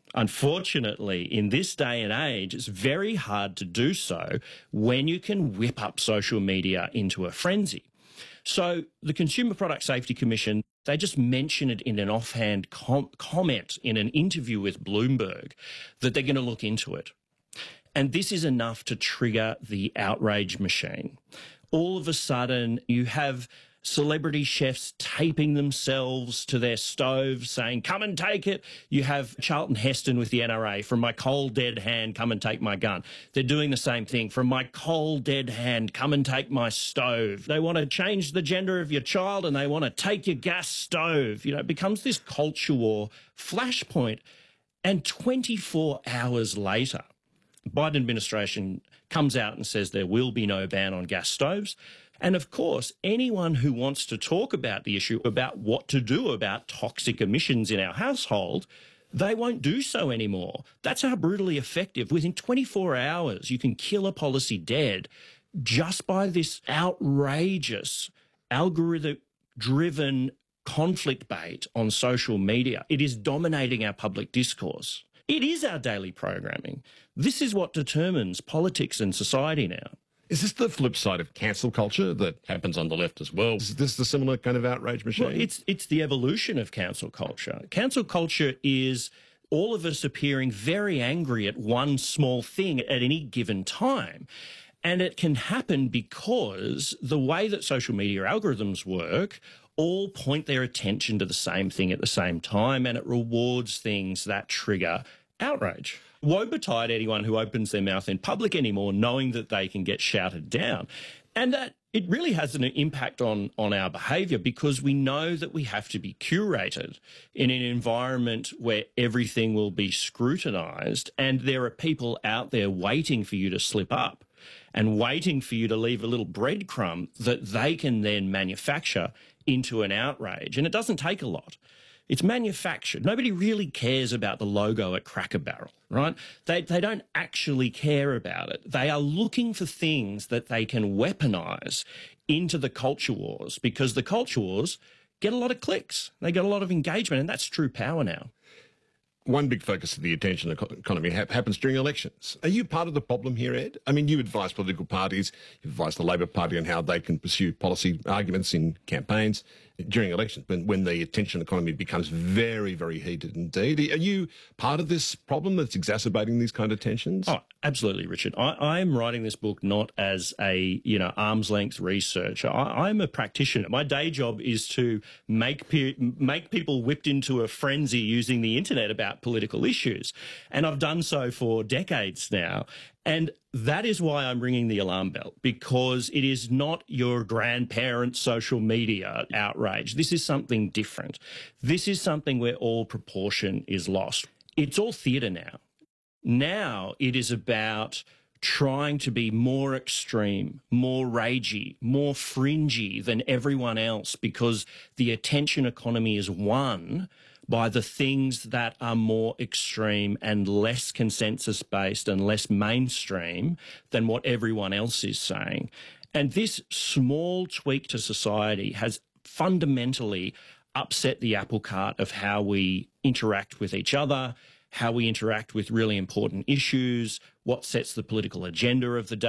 Unfortunately, in this day and age, it's very hard to do so when you can whip up social media into a frenzy. So the Consumer Product Safety Commission, they just mention it in an offhand comment in an interview with Bloomberg that they're going to look into it. And this is enough to trigger the outrage machine. All of a sudden, you have celebrity chefs taping themselves to their stoves saying, come and take it. You have Charlton Heston with the NRA, from my cold dead hand, come and take my gun. They're doing the same thing. From my cold dead hand, come and take my stove. They want to change the gender of your child and they want to take your gas stove. You know, it becomes this culture war flashpoint. And 24 hours later, Biden administration comes out and says there will be no ban on gas stoves. And of course, anyone who wants to talk about the issue about what to do about toxic emissions in our household, they won't do so anymore. That's how brutally effective. Within 24 hours, you can kill a policy dead just by this outrageous algorithm-driven conflict bait on social media. It is dominating our public discourse. It is our daily programming. This is what determines politics and society now. Is this the flip side of cancel culture that happens on the left as well? Is this the similar kind of outrage machine? Well, it's the evolution of cancel culture. Cancel culture is all of us appearing very angry at one small thing at any given time. And it can happen because the way that social media algorithms work all point their attention to the same thing at the same time, and it rewards things that trigger outrage. Woe betide anyone who opens their mouth in public anymore knowing that they can get shouted down. And that it really has an impact on our behaviour, because we know that we have to be curated in an environment where everything will be scrutinised, and there are people out there waiting for you to slip up and waiting for you to leave a little breadcrumb that they can then manufacture into an outrage. And it doesn't take a lot. It's manufactured. Nobody really cares about the logo at Cracker Barrel, right? They don't actually care about it. They are looking for things that they can weaponize into the culture wars, because the culture wars get a lot of clicks. They get a lot of engagement, and that's true power now. One big focus of the attention economy happens during elections. Are you part of the problem here, Ed? I mean, you advise political parties, you advise the Labor Party on how they can pursue policy arguments in campaigns during elections, when the attention economy becomes very, very heated indeed. Are you part of this problem that's exacerbating these kind of tensions? Oh, absolutely, Richard. I am writing this book not as a, arm's length researcher. I'm a practitioner. My day job is to make people whipped into a frenzy using the internet about political issues. And I've done so for decades now. And that is why I'm ringing the alarm bell, because it is not your grandparents' social media outrage. This is something different. This is something where all proportion is lost. It's all theatre now. Now it is about trying to be more extreme, more ragey, more fringy than everyone else, because the attention economy is won by the things that are more extreme and less consensus-based and less mainstream than what everyone else is saying. And this small tweak to society has fundamentally upset the apple cart of how we interact with each other, how we interact with really important issues, what sets the political agenda of the day.